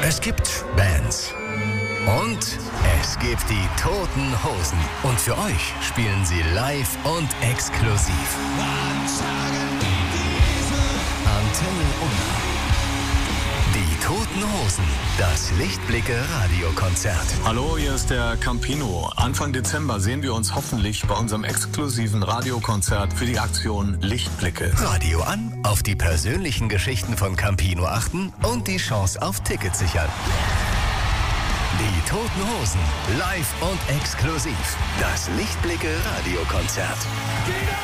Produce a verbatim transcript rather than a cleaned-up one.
Es gibt Bands. Und es gibt die Toten Hosen. Und für euch spielen sie live und exklusiv. Antenne Unna. Die Toten Hosen. Das Lichtblicke-Radiokonzert. Hallo, hier ist der Campino. Anfang Dezember sehen wir uns hoffentlich bei unserem exklusiven Radiokonzert für die Aktion Lichtblicke. Radio an, auf die persönlichen Geschichten von Campino achten und die Chance auf Tickets sichern. Die Toten Hosen, live und exklusiv. Das Lichtblicke-Radiokonzert.